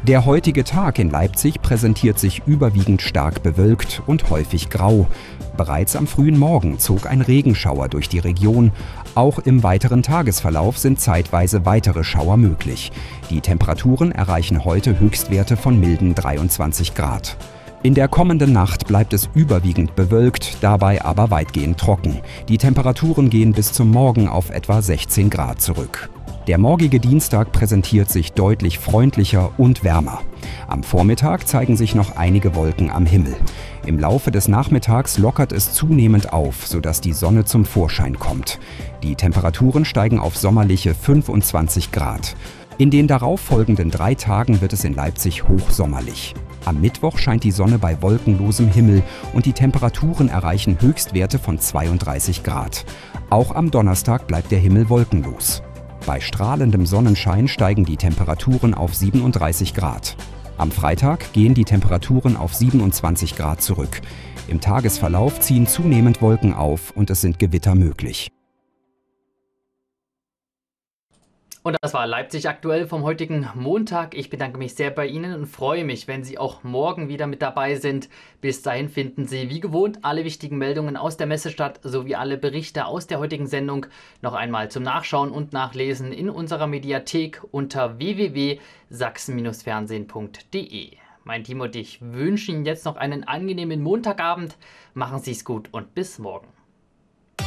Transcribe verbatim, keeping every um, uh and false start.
Der heutige Tag in Leipzig präsentiert sich überwiegend stark bewölkt und häufig grau. Bereits am frühen Morgen zog ein Regenschauer durch die Region. Auch im weiteren Tagesverlauf sind zeitweise weitere Schauer möglich. Die Temperaturen erreichen heute Höchstwerte von milden dreiundzwanzig Grad. In der kommenden Nacht bleibt es überwiegend bewölkt, dabei aber weitgehend trocken. Die Temperaturen gehen bis zum Morgen auf etwa sechzehn Grad zurück. Der morgige Dienstag präsentiert sich deutlich freundlicher und wärmer. Am Vormittag zeigen sich noch einige Wolken am Himmel. Im Laufe des Nachmittags lockert es zunehmend auf, sodass die Sonne zum Vorschein kommt. Die Temperaturen steigen auf sommerliche fünfundzwanzig Grad. In den darauffolgenden drei Tagen wird es in Leipzig hochsommerlich. Am Mittwoch scheint die Sonne bei wolkenlosem Himmel und die Temperaturen erreichen Höchstwerte von zweiunddreißig Grad. Auch am Donnerstag bleibt der Himmel wolkenlos. Bei strahlendem Sonnenschein steigen die Temperaturen auf siebenunddreißig Grad. Am Freitag gehen die Temperaturen auf siebenundzwanzig Grad zurück. Im Tagesverlauf ziehen zunehmend Wolken auf und es sind Gewitter möglich. Und das war Leipzig aktuell vom heutigen Montag. Ich bedanke mich sehr bei Ihnen und freue mich, wenn Sie auch morgen wieder mit dabei sind. Bis dahin finden Sie wie gewohnt alle wichtigen Meldungen aus der Messestadt sowie alle Berichte aus der heutigen Sendung noch einmal zum Nachschauen und Nachlesen in unserer Mediathek unter w w w punkt sachsen fernsehen punkt d e. Mein Team und ich wünschen Ihnen jetzt noch einen angenehmen Montagabend. Machen Sie es gut und bis morgen.